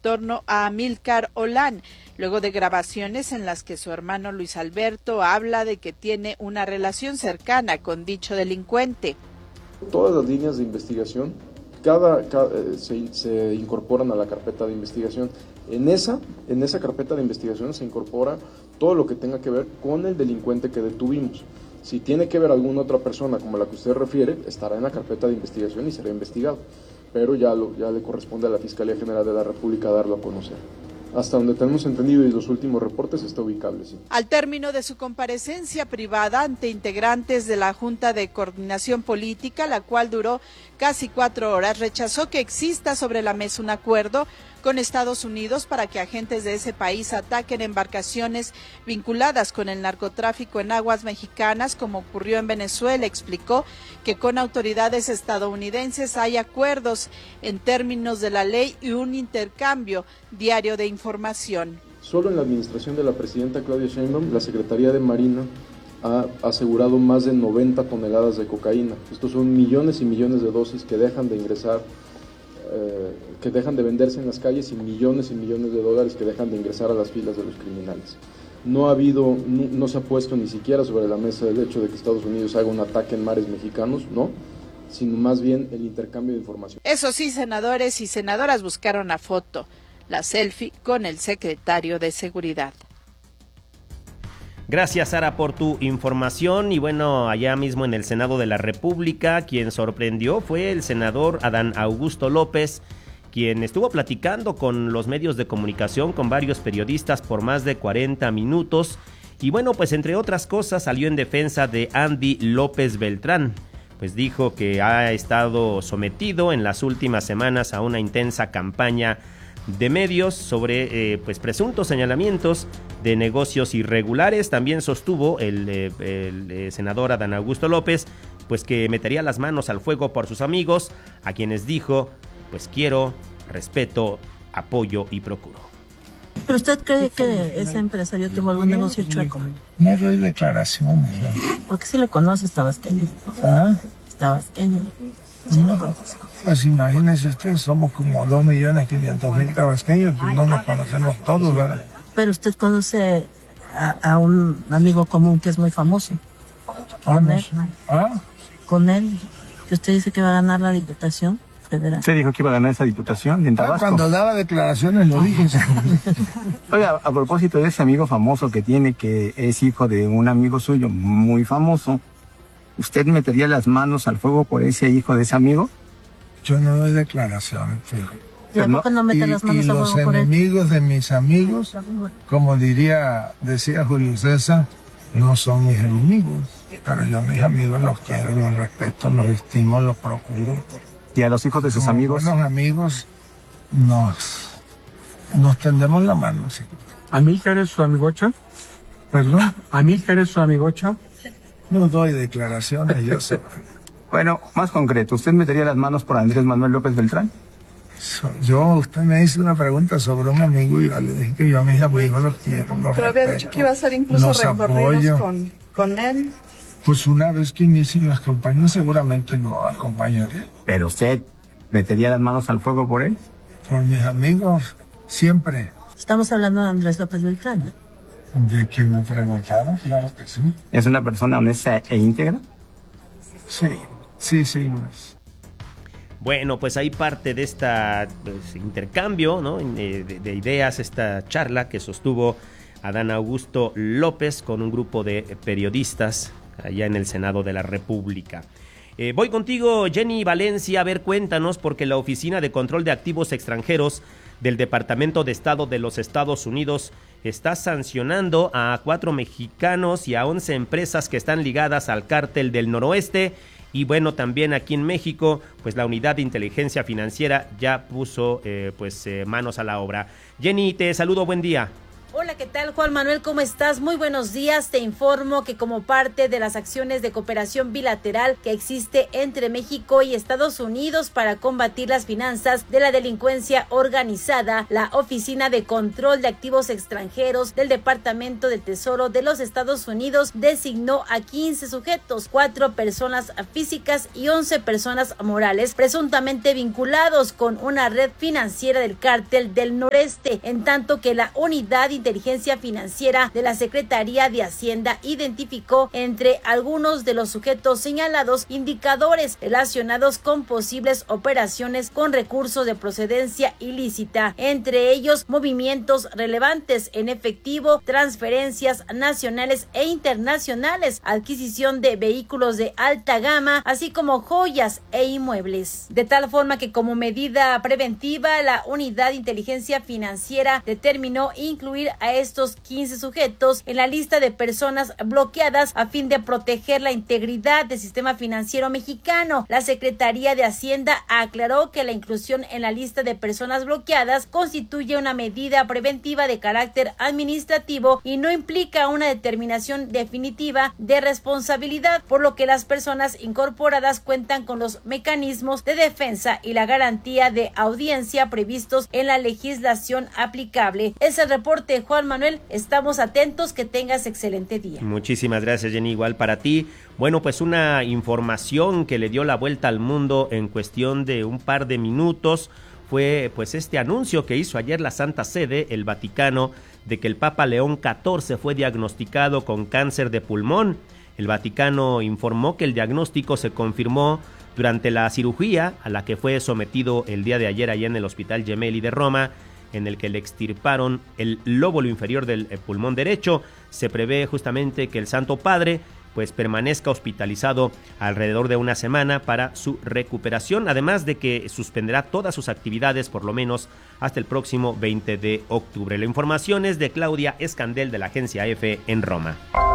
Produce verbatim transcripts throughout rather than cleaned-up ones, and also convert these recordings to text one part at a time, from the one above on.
torno a Amílcar Olán, luego de grabaciones en las que su hermano Luis Alberto habla de que tiene una relación cercana con dicho delincuente. Todas las líneas de investigación, cada, cada se, se incorporan a la carpeta de investigación. En esa, en esa carpeta de investigación se incorpora todo lo que tenga que ver con el delincuente que detuvimos. Si tiene que ver alguna otra persona como la que usted refiere, estará en la carpeta de investigación y será investigado. Pero ya, lo, ya le corresponde a la Fiscalía General de la República darlo a conocer. Hasta donde tenemos entendido y los últimos reportes está ubicable, sí. Al término de su comparecencia privada ante integrantes de la Junta de Coordinación Política, la cual duró casi cuatro horas, rechazó que exista sobre la mesa un acuerdo con Estados Unidos para que agentes de ese país ataquen embarcaciones vinculadas con el narcotráfico en aguas mexicanas, como ocurrió en Venezuela. Explicó que con autoridades estadounidenses hay acuerdos en términos de la ley y un intercambio diario de información. Solo en la administración de la presidenta Claudia Sheinbaum, la Secretaría de Marina ha asegurado más de noventa toneladas de cocaína. Estos son millones y millones de dosis que dejan de ingresar, eh, que dejan de venderse en las calles y millones y millones de dólares que dejan de ingresar a las filas de los criminales. No ha habido, no, no se ha puesto ni siquiera sobre la mesa el hecho de que Estados Unidos haga un ataque en mares mexicanos, ¿no?, sino más bien el intercambio de información. Eso sí, senadores y senadoras buscaron la foto, la selfie con el secretario de Seguridad. Gracias, Sara, por tu información. Y bueno, allá mismo en el Senado de la República, quien sorprendió fue el senador Adán Augusto López, quien estuvo platicando con los medios de comunicación, con varios periodistas por más de cuarenta minutos. Y bueno, pues entre otras cosas salió en defensa de Andy López Beltrán. Pues dijo que ha estado sometido en las últimas semanas a una intensa campaña de medios sobre eh, pues presuntos señalamientos de negocios irregulares. También sostuvo el, eh, el eh, senador Adán Augusto López pues que metería las manos al fuego por sus amigos, a quienes dijo pues quiero, respeto, apoyo y procuro. ¿Pero usted cree que ese empresario tuvo algún negocio chueco? No doy declaración. Porque si lo conoces, tabasqueño. ¿Ah? Tabasqueño. No, pues imagínense ustedes, somos como dos millones quinientos mil tabasqueños, pues no nos conocemos todos, ¿verdad? Pero usted conoce a, a un amigo común que es muy famoso. Con él. ¿Ah? Con él, que usted dice que va a ganar la diputación federal. ¿Usted dijo que iba a ganar esa diputación en Tabasco? Ah, cuando daba declaraciones lo dije. Oiga, a propósito de ese amigo famoso que tiene, que es hijo de un amigo suyo muy famoso, ¿usted metería las manos al fuego por ese hijo de ese amigo? Yo no doy declaraciones. ¿Y a poco no mete las manos y al los fuego por él? enemigos de mis amigos, como diría, decía Julio César, no son mis enemigos. Pero yo a mis amigos los quiero, los respeto, los estimo, los procuro. ¿Y a los hijos de sus como amigos? Buenos amigos nos, nos tendemos la mano. ¿Sí? ¿Amílcar es su amigocha? ¿Perdón? ¿Amílcar es su amigocha? No doy declaraciones, yo sé. Bueno, más concreto, ¿usted metería las manos por Andrés Manuel López Beltrán? Yo, usted me hizo una pregunta sobre un amigo y yo le dije que yo a mis amigos los quiero, los Pero había dicho que iba a hacer incluso recorridos con, con él. Pues una vez que inicien las campañas seguramente lo acompañaré. ¿Pero usted metería las manos al fuego por él? Por mis amigos, siempre. Estamos hablando de Andrés López Beltrán. ¿De quién me preguntaron? Claro que sí. ¿Es una persona honesta e íntegra? Sí, sí, sí. Bueno, pues ahí parte de este pues, intercambio, ¿no?, de, de ideas, esta charla que sostuvo Adán Augusto López con un grupo de periodistas allá en el Senado de la República. Eh, voy contigo, Jenny Valencia. A ver, cuéntanos, porque la Oficina de Control de Activos Extranjeros del Departamento de Estado de los Estados Unidos está sancionando a cuatro mexicanos y a once empresas que están ligadas al cártel del Noroeste. Y bueno, también aquí en México, pues la Unidad de Inteligencia Financiera ya puso eh, pues eh, manos a la obra. Jenny, te saludo, buen día. Hola, ¿qué tal, Juan Manuel? ¿Cómo estás? Muy buenos días. Te informo que como parte de las acciones de cooperación bilateral que existe entre México y Estados Unidos para combatir las finanzas de la delincuencia organizada, la Oficina de Control de Activos Extranjeros del Departamento del Tesoro de los Estados Unidos designó a quince sujetos, cuatro personas físicas y once personas morales, presuntamente vinculados con una red financiera del Cártel del Noreste, en tanto que la unidad de Inteligencia Financiera de la Secretaría de Hacienda identificó entre algunos de los sujetos señalados indicadores relacionados con posibles operaciones con recursos de procedencia ilícita, entre ellos movimientos relevantes en efectivo, transferencias nacionales e internacionales, adquisición de vehículos de alta gama, así como joyas e inmuebles. De tal forma que como medida preventiva, la Unidad de Inteligencia Financiera determinó incluir a estos quince sujetos en la lista de personas bloqueadas a fin de proteger la integridad del sistema financiero mexicano. La Secretaría de Hacienda aclaró que la inclusión en la lista de personas bloqueadas constituye una medida preventiva de carácter administrativo y no implica una determinación definitiva de responsabilidad, por lo que las personas incorporadas cuentan con los mecanismos de defensa y la garantía de audiencia previstos en la legislación aplicable. Es el reporte, Juan Manuel, estamos atentos, que tengas excelente día. Muchísimas gracias, Jenny, igual para ti. Bueno, pues una información que le dio la vuelta al mundo en cuestión de un par de minutos fue pues este anuncio que hizo ayer la Santa Sede, el Vaticano, de que el Papa León catorce fue diagnosticado con cáncer de pulmón. El Vaticano informó que el diagnóstico se confirmó durante la cirugía a la que fue sometido el día de ayer allá en el Hospital Gemelli de Roma, en el que le extirparon el lóbulo inferior del pulmón derecho. Se prevé justamente que el Santo Padre pues permanezca hospitalizado alrededor de una semana para su recuperación, además de que suspenderá todas sus actividades por lo menos hasta el próximo veinte de octubre. La información es de Claudia Escandel de la agencia EFE en Roma.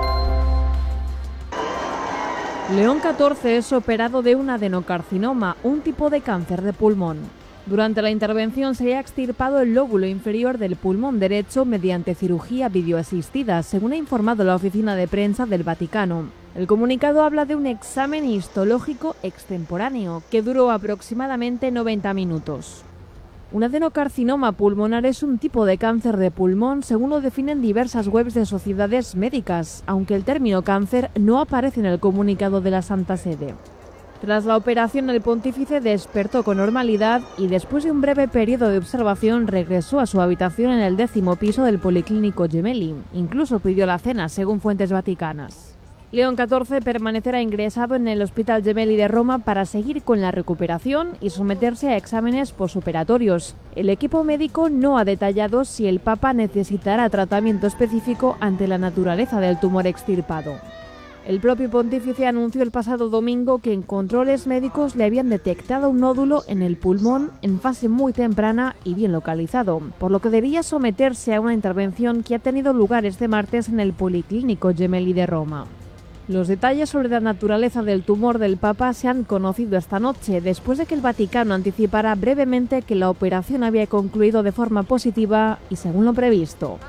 León catorce es operado de un adenocarcinoma, un tipo de cáncer de pulmón. Durante la intervención se ha extirpado el lóbulo inferior del pulmón derecho mediante cirugía videoasistida, según ha informado la oficina de prensa del Vaticano. El comunicado habla de un examen histológico extemporáneo que duró aproximadamente noventa minutos. Un adenocarcinoma pulmonar es un tipo de cáncer de pulmón, según lo definen diversas webs de sociedades médicas, aunque el término cáncer no aparece en el comunicado de la Santa Sede. Tras la operación, el pontífice despertó con normalidad y después de un breve periodo de observación regresó a su habitación en el décimo piso del Policlínico Gemelli. Incluso pidió la cena, según fuentes vaticanas. León catorce permanecerá ingresado en el Hospital Gemelli de Roma para seguir con la recuperación y someterse a exámenes posoperatorios. El equipo médico no ha detallado si el Papa necesitará tratamiento específico ante la naturaleza del tumor extirpado. El propio pontífice anunció el pasado domingo que en controles médicos le habían detectado un nódulo en el pulmón en fase muy temprana y bien localizado, por lo que debía someterse a una intervención que ha tenido lugar este martes en el Policlínico Gemelli de Roma. Los detalles sobre la naturaleza del tumor del Papa se han conocido esta noche, después de que el Vaticano anticipara brevemente que la operación había concluido de forma positiva y según lo previsto.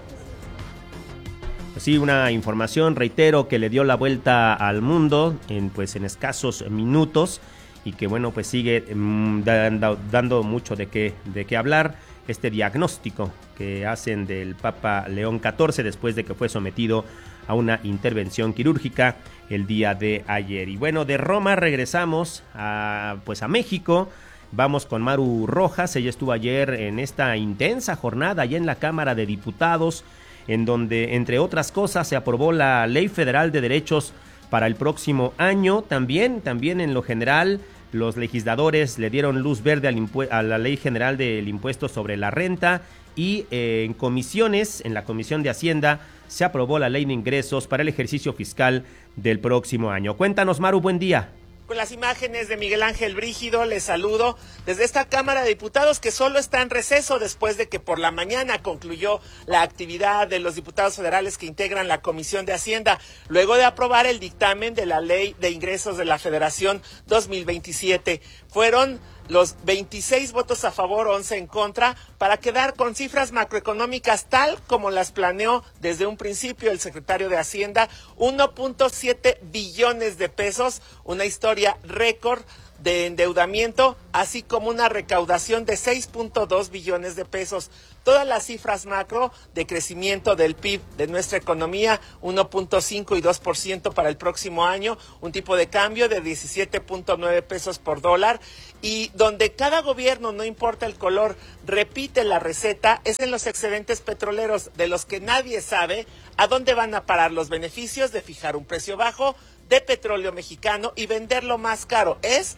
Sí, una información, reitero, que le dio la vuelta al mundo en pues en escasos minutos y que bueno, pues sigue mmm, dando, dando mucho de qué de qué hablar. Este diagnóstico que hacen del Papa León catorce después de que fue sometido a una intervención quirúrgica el día de ayer. Y bueno, de Roma regresamos a pues a México. Vamos con Maru Rojas. Ella estuvo ayer en esta intensa jornada allá en la Cámara de Diputados, en donde, entre otras cosas, se aprobó la Ley Federal de Derechos para el próximo año. También, también en lo general, los legisladores le dieron luz verde al impue- a la Ley General del Impuesto sobre la Renta y eh, en comisiones, en la Comisión de Hacienda, se aprobó la Ley de Ingresos para el ejercicio fiscal del próximo año. Cuéntanos, Maru, buen día. Con las imágenes de Miguel Ángel Brígido, les saludo desde esta Cámara de Diputados que solo está en receso después de que por la mañana concluyó la actividad de los diputados federales que integran la Comisión de Hacienda, luego de aprobar el dictamen de la Ley de Ingresos de la Federación dos mil veintisiete. Fueron los veintiséis votos a favor, once en contra, para quedar con cifras macroeconómicas tal como las planeó desde un principio el secretario de Hacienda, uno punto siete billones de pesos, una historia récord de endeudamiento, así como una recaudación de seis punto dos billones de pesos. Todas las cifras macro de crecimiento del P I B de nuestra economía, uno punto cinco y dos por ciento para el próximo año, un tipo de cambio de diecisiete punto nueve pesos por dólar, y donde cada gobierno, no importa el color, repite la receta, es en los excedentes petroleros, de los que nadie sabe a dónde van a parar los beneficios de fijar un precio bajo de petróleo mexicano y venderlo más caro. Es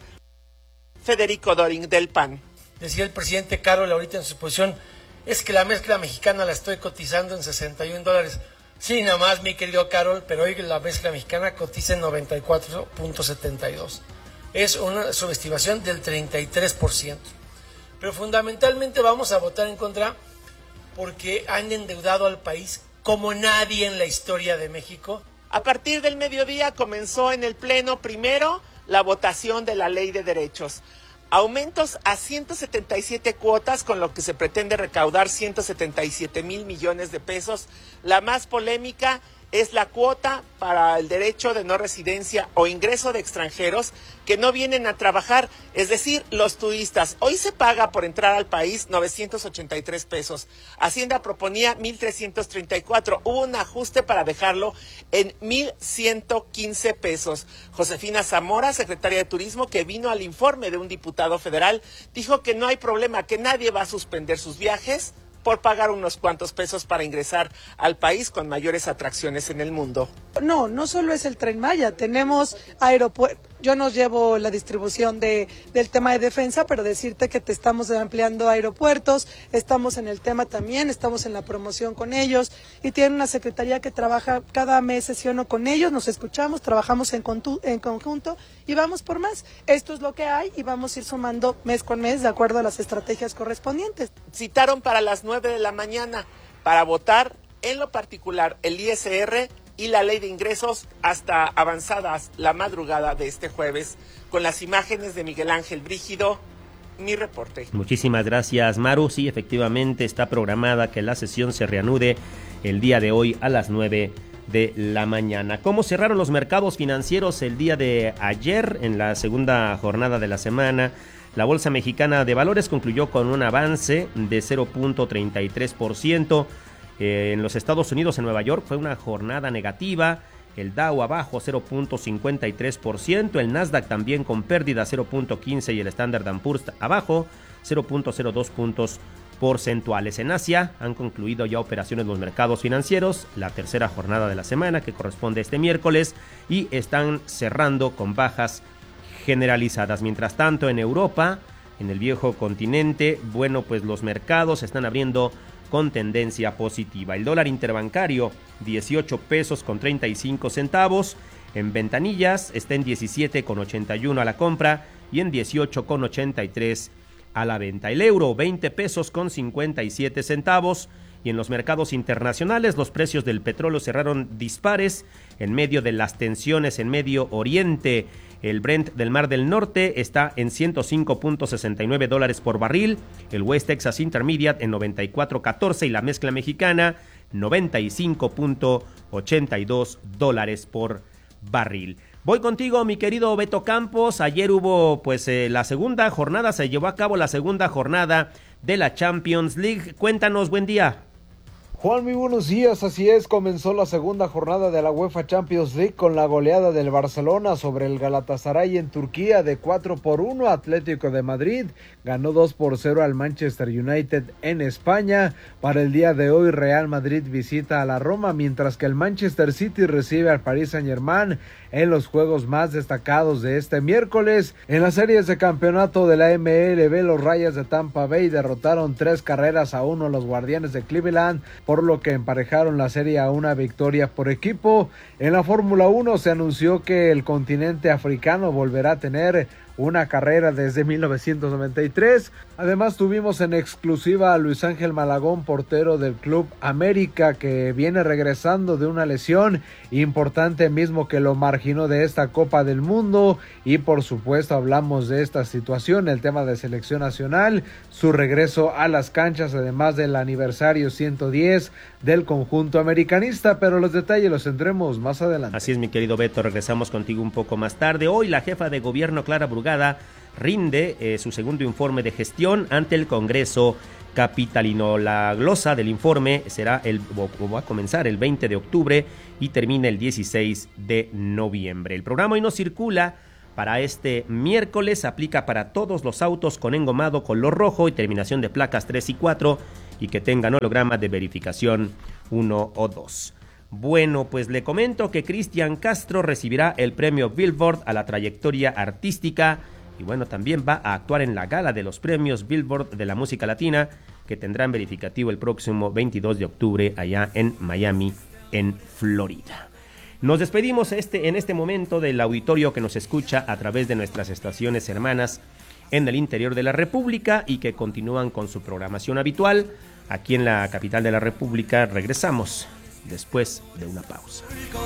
Federico Doring, del P A N. Decía el presidente Carol ahorita en su posición, es que la mezcla mexicana la estoy cotizando en sesenta y un dólares. Sí, nada más, mi querido Carol, pero hoy la mezcla mexicana cotiza en noventa y cuatro punto setenta y dos. Es una subestimación del treinta y tres por ciento. Pero fundamentalmente vamos a votar en contra porque han endeudado al país como nadie en la historia de México. A partir del mediodía comenzó en el Pleno primero la votación de la Ley de Derechos. Aumentos a ciento setenta y siete cuotas, con lo que se pretende recaudar ciento setenta y siete mil millones de pesos. La más polémica es la cuota para el derecho de no residencia o ingreso de extranjeros que no vienen a trabajar, es decir, los turistas. Hoy se paga por entrar al país novecientos ochenta y tres pesos. Hacienda proponía mil trescientos treinta y cuatro. Hubo un ajuste para dejarlo en mil ciento quince pesos. Josefina Zamora, secretaria de Turismo, que vino al informe de un diputado federal, dijo que no hay problema, que nadie va a suspender sus viajes por pagar unos cuantos pesos para ingresar al país con mayores atracciones en el mundo. No, no solo es el Tren Maya, tenemos aeropuertos. Yo no llevo la distribución de, del tema de defensa, pero decirte que te estamos ampliando aeropuertos, estamos en el tema también, estamos en la promoción con ellos, y tienen una secretaría que trabaja cada mes, sesiono con ellos, nos escuchamos, trabajamos en, contu- en conjunto y vamos por más. Esto es lo que hay y vamos a ir sumando mes con mes de acuerdo a las estrategias correspondientes. Citaron para las nueve de la mañana para votar en lo particular el I S R y la ley de ingresos hasta avanzadas la madrugada de este jueves. Con las imágenes de Miguel Ángel Brígido, mi reporte. Muchísimas gracias, Maru. Sí, efectivamente está programada que la sesión se reanude el día de hoy a las nueve de la mañana. ¿Cómo cerraron los mercados financieros el día de ayer en la segunda jornada de la semana? La Bolsa Mexicana de Valores concluyó con un avance de cero punto treinta y tres por ciento. Eh, en los Estados Unidos, en Nueva York, fue una jornada negativa. El Dow abajo cero punto cincuenta y tres por ciento, el Nasdaq también con pérdida cero punto quince y el Standard and Poor's abajo cero punto cero dos puntos porcentuales. En Asia han concluido ya operaciones los mercados financieros, la tercera jornada de la semana que corresponde este miércoles, y están cerrando con bajas generalizadas. Mientras tanto, en Europa, en el viejo continente, bueno, pues los mercados están abriendo con tendencia positiva. El dólar interbancario, dieciocho pesos con treinta y cinco centavos. En ventanillas está en diecisiete con ochenta y uno a la compra y en dieciocho con ochenta y tres a la venta. El euro, veinte pesos con cincuenta y siete centavos. Y en los mercados internacionales, los precios del petróleo cerraron dispares en medio de las tensiones en Medio Oriente. El Brent del Mar del Norte está en ciento cinco punto sesenta y nueve dólares por barril, el West Texas Intermediate en noventa y cuatro punto catorce y la mezcla mexicana noventa y cinco punto ochenta y dos dólares por barril. Voy contigo, mi querido Beto Campos. Ayer hubo pues eh, la segunda jornada, se llevó a cabo la segunda jornada de la Champions League. Cuéntanos, buen día. Juan, muy buenos días, así es, comenzó la segunda jornada de la UEFA Champions League con la goleada del Barcelona sobre el Galatasaray en Turquía de cuatro por uno. Atlético de Madrid ganó dos por cero al Manchester United en España. Para el día de hoy, Real Madrid visita a la Roma, mientras que el Manchester City recibe al Paris Saint-Germain en los juegos más destacados de este miércoles. En las series de campeonato de la M L B, los Rayas de Tampa Bay derrotaron tres carreras a uno a los Guardianes de Cleveland, por lo que emparejaron la serie a una victoria por equipo. En la Fórmula uno se anunció que el continente africano volverá a tener una carrera desde mil novecientos noventa y tres. Además tuvimos en exclusiva a Luis Ángel Malagón, portero del Club América, que viene regresando de una lesión importante mismo que lo marginó de esta Copa del Mundo, y por supuesto hablamos de esta situación, el tema de selección nacional, su regreso a las canchas, además del aniversario ciento diez del conjunto americanista, pero los detalles los tendremos más adelante. Así es, mi querido Beto, regresamos contigo un poco más tarde. Hoy la jefa de gobierno, Clara Brugada, rinde eh, su segundo informe de gestión ante el Congreso capitalino. La glosa del informe será el, o va a comenzar el veinte de octubre y termina el dieciséis de noviembre. El programa hoy no circula para este miércoles, aplica para todos los autos con engomado color rojo y terminación de placas tres y cuatro y que tengan holograma de verificación uno o dos. Bueno, pues le comento que Cristian Castro recibirá el premio Billboard a la trayectoria artística y bueno, también va a actuar en la gala de los premios Billboard de la música latina que tendrán verificativo el próximo veintidós de octubre allá en Miami, en Florida. Nos despedimos este, en este momento del auditorio que nos escucha a través de nuestras estaciones hermanas en el interior de la República y que continúan con su programación habitual. Aquí en la capital de la República regresamos después de una pausa.